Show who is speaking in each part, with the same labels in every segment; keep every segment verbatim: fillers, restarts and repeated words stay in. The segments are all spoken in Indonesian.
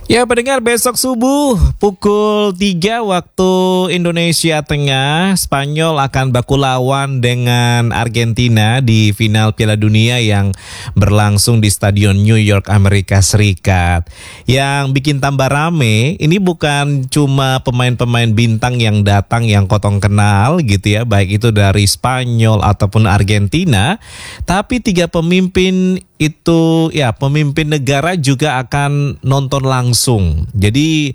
Speaker 1: Ya pendengar, besok subuh pukul tiga waktu Indonesia Tengah, Spanyol akan baku lawan dengan Argentina di final Piala Dunia yang berlangsung di Stadion New York, Amerika Serikat. Yang bikin tambah rame, ini bukan cuma pemain-pemain bintang yang datang yang kotong kenal gitu ya, baik itu dari Spanyol ataupun Argentina, tapi tiga pemimpin itu ya pemimpin negara juga akan nonton langsung. Jadi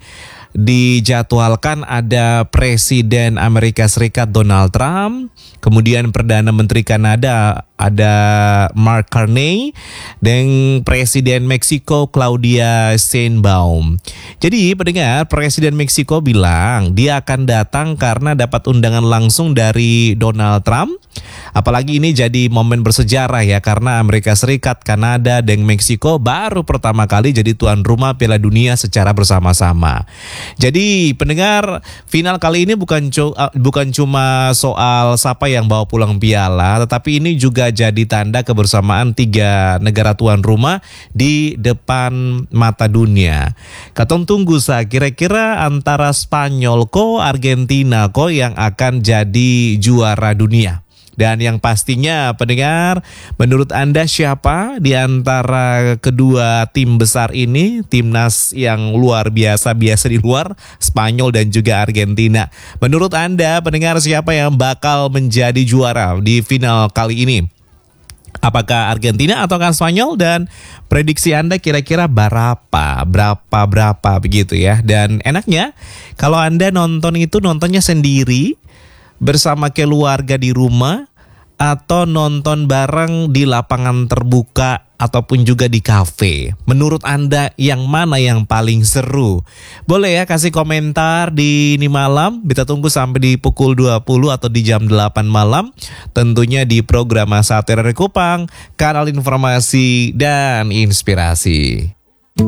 Speaker 1: dijadwalkan ada Presiden Amerika Serikat Donald Trump, kemudian Perdana Menteri Kanada ada Mark Carney, dan Presiden Meksiko Claudia Sheinbaum. Jadi pendengar, Presiden Meksiko bilang dia akan datang karena dapat undangan langsung dari Donald Trump. Apalagi ini jadi momen bersejarah ya, karena Amerika Serikat, Kanada, dan Meksiko baru pertama kali jadi tuan rumah Piala Dunia secara bersama-sama. Jadi pendengar, final kali ini bukan bukan cuma soal siapa yang bawa pulang piala, tetapi ini juga jadi tanda kebersamaan tiga negara tuan rumah di depan mata dunia. Katong tunggu sa kira-kira antara Spanyol ko Argentina ko yang akan jadi juara dunia. Dan yang pastinya pendengar, menurut Anda siapa di antara kedua tim besar ini, timnas yang luar biasa biasa di luar, Spanyol dan juga Argentina. Menurut Anda pendengar, siapa yang bakal menjadi juara di final kali ini? Apakah Argentina atau kan Spanyol, dan prediksi Anda kira-kira berapa, berapa, berapa begitu ya. Dan enaknya kalau Anda nonton itu nontonnya sendiri bersama keluarga di rumah, atau nonton bareng di lapangan terbuka ataupun juga di kafe. Menurut Anda yang mana yang paling seru? Boleh ya kasih komentar di ini malam. Kita tunggu sampai di pukul dua puluh atau di jam delapan malam. Tentunya di program Masa Teror Kupang, kanal informasi dan inspirasi.